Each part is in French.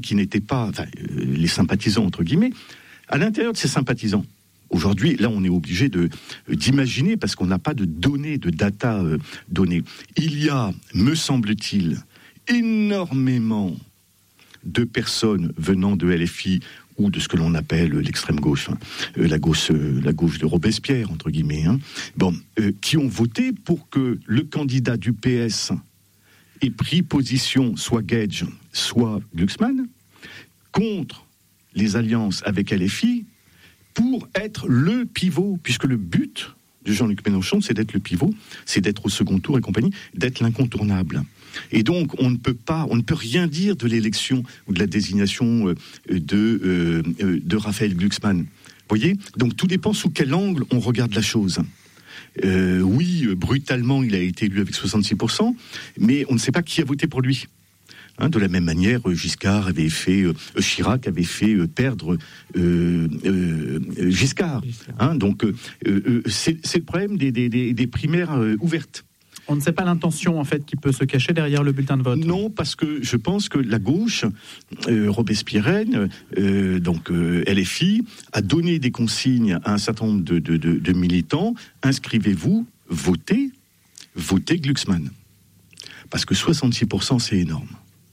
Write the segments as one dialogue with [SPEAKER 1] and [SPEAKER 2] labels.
[SPEAKER 1] qui n'étaient pas les sympathisants, entre guillemets, à l'intérieur de ces sympathisants. Aujourd'hui, là, on est obligé d'imaginer, parce qu'on n'a pas de données, de data données. Il y a, me semble-t-il, énormément de personnes venant de LFI ou de ce que l'on appelle l'extrême gauche, la gauche de Robespierre, entre guillemets, qui ont voté pour que le candidat du PS ait pris position, soit Gage, soit Glucksmann, contre les alliances avec LFI, pour être le pivot, puisque le but de Jean-Luc Mélenchon, c'est d'être le pivot, c'est d'être au second tour et compagnie, d'être l'incontournable. Et donc, on ne peut rien dire de l'élection ou de la désignation de Raphaël Glucksmann. Vous voyez ? Donc, tout dépend sous quel angle on regarde la chose. Oui, brutalement, il a été élu avec 66%, mais on ne sait pas qui a voté pour lui. De la même manière, Chirac avait fait perdre Giscard. Donc, c'est le problème des primaires ouvertes.
[SPEAKER 2] On ne sait pas l'intention, en fait, qui peut se cacher derrière le bulletin de vote.
[SPEAKER 1] Non, parce que je pense que la gauche, robespierrienne, LFI, a donné des consignes à un certain nombre de militants. Inscrivez-vous, votez Glucksmann. Parce que 66%, c'est énorme.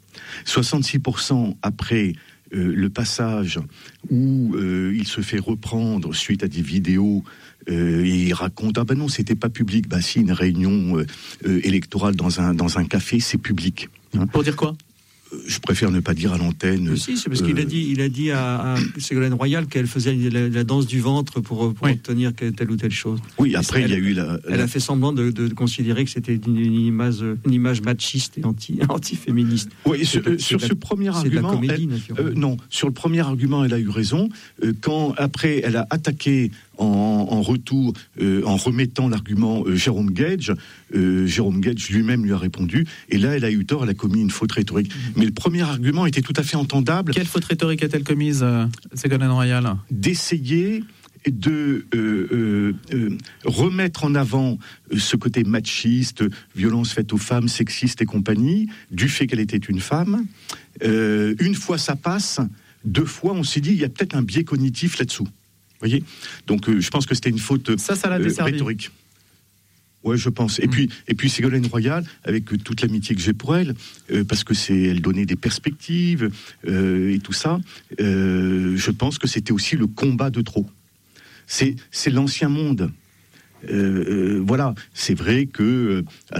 [SPEAKER 1] 66% après le passage où il se fait reprendre suite à des vidéos et il raconte non, c'était pas public. Si, une réunion électorale dans un café, c'est public.
[SPEAKER 2] Pour dire quoi ?
[SPEAKER 1] Je préfère ne pas dire à l'antenne.
[SPEAKER 3] Si, c'est parce qu'il a dit à Ségolène Royal qu'elle faisait la danse du ventre pour obtenir telle ou telle chose.
[SPEAKER 1] Oui, après il y a eu
[SPEAKER 3] elle a fait semblant de considérer que c'était une image machiste et anti-féministe.
[SPEAKER 1] Oui, sur ce premier argument,
[SPEAKER 3] c'est de la comédie,
[SPEAKER 1] non, sur le premier argument, elle a eu raison. Quand après elle a attaqué en retour, en remettant l'argument Jérôme Gage lui-même lui a répondu, et là elle a eu tort, elle a commis une faute rhétorique. Mais le premier argument était tout à fait entendable.
[SPEAKER 2] Quelle faute rhétorique a-t-elle commise, Ségolène Royal ?
[SPEAKER 1] D'essayer de remettre en avant ce côté machiste, violence faite aux femmes, sexiste et compagnie, du fait qu'elle était une femme. Une fois ça passe, deux fois on s'est dit il y a peut-être un biais cognitif là-dessous. Voyez ? Donc je pense que c'était une faute rhétorique. Ouais, je pense. Et puis Ségolène Royal, avec toute l'amitié que j'ai pour elle, parce que elle donnait des perspectives et tout ça. Je pense que c'était aussi le combat de trop. C'est l'ancien monde. Voilà, c'est vrai que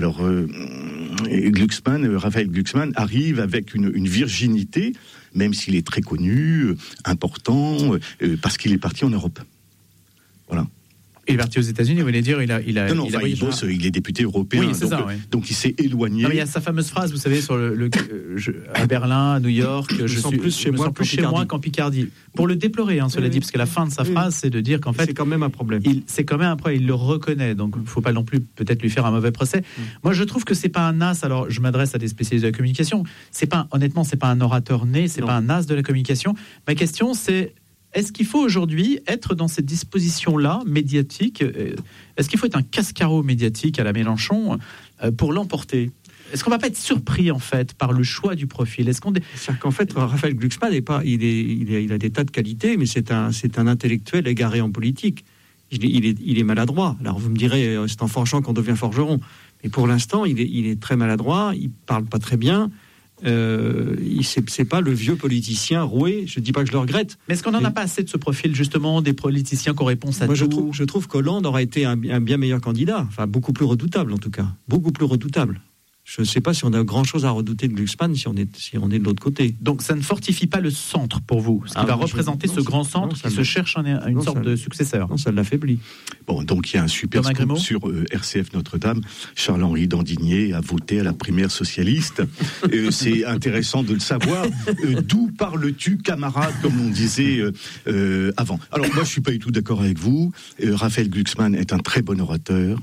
[SPEAKER 1] Raphaël Glucksmann arrive avec une virginité, même s'il est très connu, important, parce qu'il est parti en Europe. Voilà.
[SPEAKER 2] Il est parti aux États-Unis, vous voulez dire, il
[SPEAKER 1] est député européen,
[SPEAKER 2] oui, c'est ça, oui.
[SPEAKER 1] Donc il s'est éloigné.
[SPEAKER 2] Non, il y a sa fameuse phrase, vous savez, sur à Berlin, à New York, je me sens plus chez moi qu'en Picardie. Pour le déplorer, cela dit, parce que la fin de sa phrase, c'est de dire qu'en fait,
[SPEAKER 3] c'est quand même un problème.
[SPEAKER 2] C'est quand même un problème, il le reconnaît, donc il ne faut pas non plus peut-être lui faire un mauvais procès. Moi, je trouve que c'est pas un as. Alors, je m'adresse à des spécialistes de la communication. Honnêtement, c'est pas un orateur né, c'est pas un as de la communication. Ma question, c'est: est-ce qu'il faut aujourd'hui être dans cette disposition-là, médiatique ? Est-ce qu'il faut être un casse-carreau médiatique à la Mélenchon pour l'emporter ? Est-ce qu'on ne va pas être surpris, en fait, par le choix du profil ?
[SPEAKER 3] C'est-à-dire qu'en fait, Raphaël Glucksmann, il a des tas de qualités, mais c'est un intellectuel égaré en politique. Il est maladroit. Alors vous me direz, c'est en forgeant qu'on devient forgeron. Mais pour l'instant, il est très maladroit, il ne parle pas très bien. C'est pas le vieux politicien roué. Je dis pas que je le regrette.
[SPEAKER 2] Mais est-ce qu'on n'en a pas assez de ce profil, justement, des politiciens qui ont réponse à tout ?
[SPEAKER 3] Je trouve qu'Hollande aurait été un bien meilleur candidat. Enfin, beaucoup plus redoutable, en tout cas. Beaucoup plus redoutable. Je ne sais pas si on a grand-chose à redouter de Glucksmann si on est de l'autre côté.
[SPEAKER 2] Donc ça ne fortifie pas le centre pour vous, ce qui va représenter ce grand centre qui se cherche une sorte de successeur.
[SPEAKER 3] Non, ça l'affaiblit.
[SPEAKER 1] Bon, donc il y a un super scoop sur RCF Notre-Dame. Charles-Henri Dandigné a voté à la primaire socialiste. C'est intéressant de le savoir. D'où parles-tu, camarade, comme on disait avant. Alors moi, je ne suis pas du tout d'accord avec vous. Raphaël Glucksmann est un très bon orateur.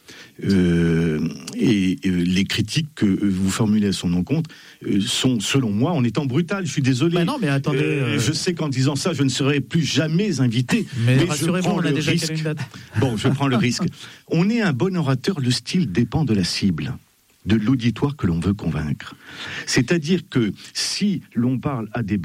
[SPEAKER 1] Et les critiques que vous formulez à son encontre sont, selon moi, en étant brutal. Je suis désolé.
[SPEAKER 2] Non, mais attendez.
[SPEAKER 1] Je sais qu'en disant ça, je ne serai plus jamais invité.
[SPEAKER 2] Mais rassurez-vous, on a déjà calé une date.
[SPEAKER 1] Bon, je prends le risque. On est un bon orateur, le style dépend de la cible, de l'auditoire que l'on veut convaincre. C'est-à-dire que si l'on parle à des